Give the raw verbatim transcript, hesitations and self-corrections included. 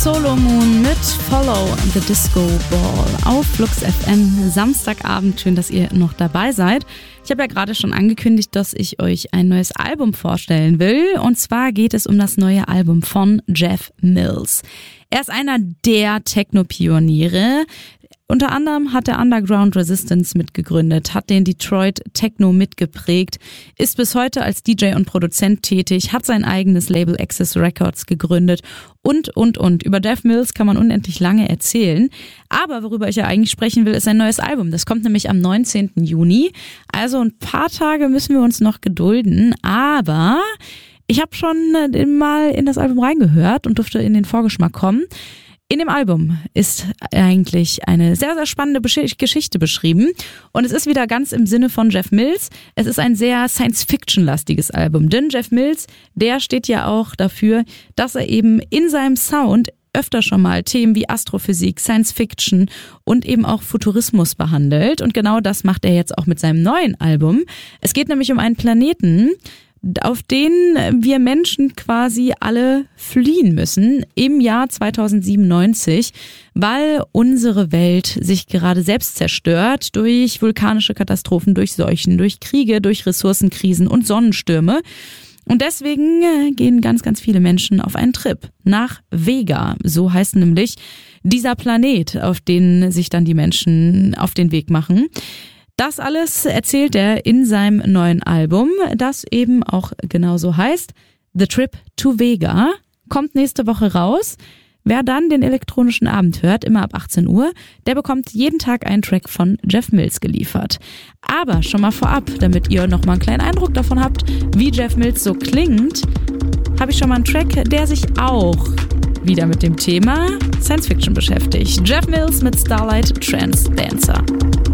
Solo Moon mit Follow the Disco Ball auf Flux F M Samstagabend. Schön, dass ihr noch dabei seid. Ich habe ja gerade schon angekündigt, dass ich euch ein neues Album vorstellen will. Und zwar geht es um das neue Album von Jeff Mills. Er ist einer der Techno-Pioniere. Unter anderem hat er Underground Resistance mitgegründet, hat den Detroit Techno mitgeprägt, ist bis heute als D J und Produzent tätig, hat sein eigenes Label Access Records gegründet und, und, und. Über Jeff Mills kann man unendlich lange erzählen. Aber worüber ich ja eigentlich sprechen will, ist ein neues Album. Das kommt nämlich am neunzehnten Juni. Also ein paar Tage müssen wir uns noch gedulden. Aber ich habe schon mal in das Album reingehört und durfte in den Vorgeschmack kommen. In dem Album ist eigentlich eine sehr, sehr spannende Geschichte beschrieben und es ist wieder ganz im Sinne von Jeff Mills. Es ist ein sehr Science-Fiction-lastiges Album, denn Jeff Mills, der steht ja auch dafür, dass er eben in seinem Sound öfter schon mal Themen wie Astrophysik, Science-Fiction und eben auch Futurismus behandelt und genau das macht er jetzt auch mit seinem neuen Album. Es geht nämlich um einen Planeten, auf den wir Menschen quasi alle fliehen müssen im Jahr zweitausendsiebenundneunzig, weil unsere Welt sich gerade selbst zerstört durch vulkanische Katastrophen, durch Seuchen, durch Kriege, durch Ressourcenkrisen und Sonnenstürme. Und deswegen gehen ganz, ganz viele Menschen auf einen Trip nach Vega. So heißt nämlich dieser Planet, auf den sich dann die Menschen auf den Weg machen. Das alles erzählt er in seinem neuen Album, das eben auch genauso heißt. The Trip to Vega kommt nächste Woche raus. Wer dann den elektronischen Abend hört, immer ab achtzehn Uhr, der bekommt jeden Tag einen Track von Jeff Mills geliefert. Aber schon mal vorab, damit ihr noch mal einen kleinen Eindruck davon habt, wie Jeff Mills so klingt, habe ich schon mal einen Track, der sich auch wieder mit dem Thema Science Fiction beschäftigt. Jeff Mills mit Starlight Trance Dancer.